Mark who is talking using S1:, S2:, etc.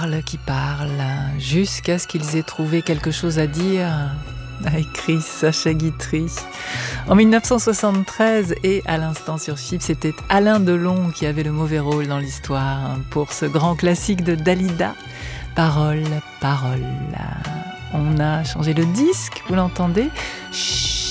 S1: jusqu'à ce qu'ils aient trouvé quelque chose à dire, a écrit Sacha Guitry. En 1973, et à l'instant sur FIP, c'était Alain Delon qui avait le mauvais rôle dans l'histoire pour ce grand classique de Dalida, Parole, parole. On a changé le disque, vous l'entendez ? Chut.